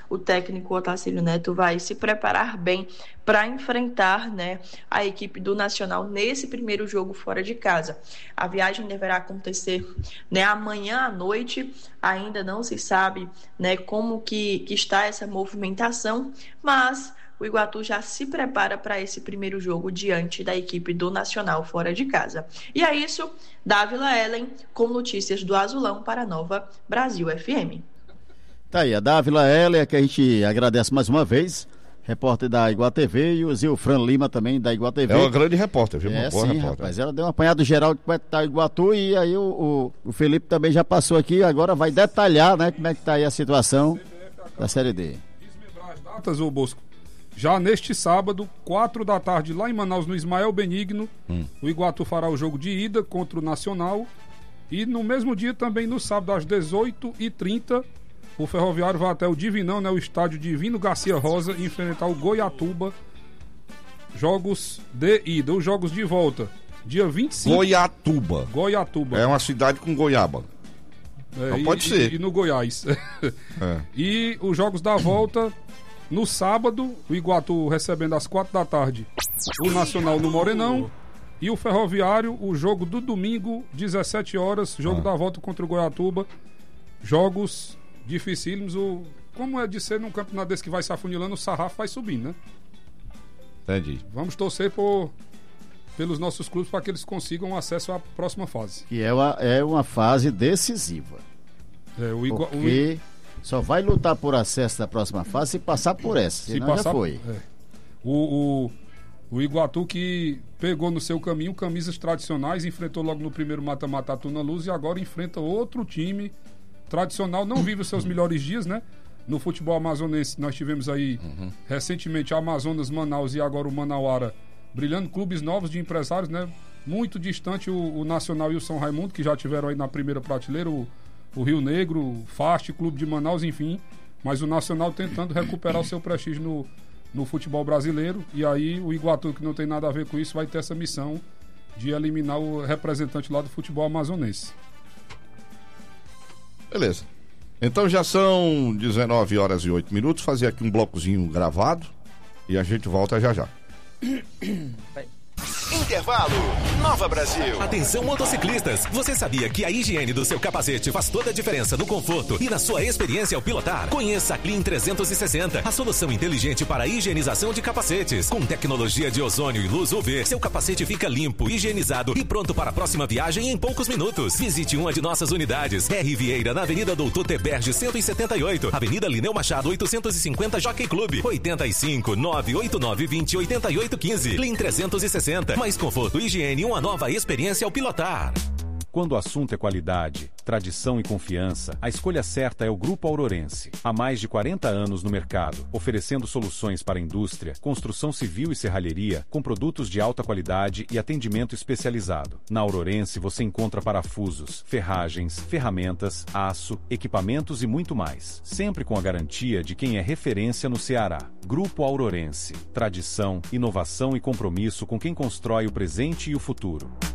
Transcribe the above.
o técnico Otacílio Neto vai se preparar bem para enfrentar, né, a equipe do Nacional nesse primeiro jogo fora de casa. A viagem deverá acontecer, né, amanhã à noite. Ainda não se sabe, né, como que está essa movimentação, mas o Iguatu já se prepara para esse primeiro jogo diante da equipe do Nacional fora de casa. E é isso, Dávila Ellen com notícias do Azulão para a Nova Brasil FM. Tá aí, a Dávila Ellen, que a gente agradece mais uma vez, repórter da Iguatu TV, e o Zilfran Lima também da Iguatu TV. É uma grande repórter, viu? Uma boa sim, repórter. Rapaz, ela deu um apanhado geral de como é que tá o Iguatu, e aí o Felipe também já passou aqui, agora vai detalhar, né, como é que tá aí a situação da Série D. Desmembrar as datas, ô Bosco. Já neste sábado, 4 da tarde, lá em Manaus, no Ismael Benigno, o Iguatu fará o jogo de ida contra o Nacional. E no mesmo dia, também no sábado, às 18h30, o Ferroviário vai até o Divinão, né, o estádio Divino Garcia Rosa, enfrentar o Goiatuba. Jogos de ida. Os jogos de volta, dia 25. Goiatuba. É uma cidade com goiaba. Não pode ser. E no Goiás. E os jogos da volta... No sábado, o Iguatu recebendo às 4 da tarde o Nacional no Morenão. E o Ferroviário, o jogo do domingo, 17 horas, jogo da volta contra o Goiatuba. Jogos dificílimos. Como é de ser num campeonato desse que vai se afunilando, o sarrafo vai subindo, né? Entendi. Vamos torcer pelos nossos clubes para que eles consigam acesso à próxima fase. Que é uma fase decisiva. Porque só vai lutar por acesso da próxima fase se passar por essa, senão já foi. O Iguatu, que pegou no seu caminho camisas tradicionais, enfrentou logo no primeiro mata-mata a Tuna Luz e agora enfrenta outro time tradicional, não vive os seus melhores dias, né? No futebol amazonense nós tivemos aí recentemente a Amazonas, Manaus e agora o Manauara brilhando, clubes novos de empresários, né? Muito distante o Nacional e o São Raimundo, que já tiveram aí na primeira prateleira, o Rio Negro, o Fast, Clube de Manaus, enfim. Mas o Nacional tentando recuperar o seu prestígio no futebol brasileiro. E aí o Iguatu, que não tem nada a ver com isso, vai ter essa missão de eliminar o representante lá do futebol amazonense. Beleza. Então já são 19h08. Fazer aqui um blocozinho gravado e a gente volta já já. Intervalo, Nova Brasil. Atenção, motociclistas, você sabia que a higiene do seu capacete faz toda a diferença no conforto e na sua experiência ao pilotar? Conheça a Clean 360, a solução inteligente para a higienização de capacetes. Com tecnologia de ozônio e luz UV, seu capacete fica limpo, higienizado e pronto para a próxima viagem em poucos minutos. Visite uma de nossas unidades. R. Vieira, na Avenida Doutor Teberge 178, Avenida Lineu Machado 850, Jockey Club, 85 989 20 88 15. Clean 360, mais conforto e higiene, uma nova experiência ao pilotar. Quando o assunto é qualidade, tradição e confiança, a escolha certa é o Grupo Aurorense. Há mais de 40 anos no mercado, oferecendo soluções para a indústria, construção civil e serralheria, com produtos de alta qualidade e atendimento especializado. Na Aurorense você encontra parafusos, ferragens, ferramentas, aço, equipamentos e muito mais. Sempre com a garantia de quem é referência no Ceará. Grupo Aurorense. Tradição, inovação e compromisso com quem constrói o presente e o futuro.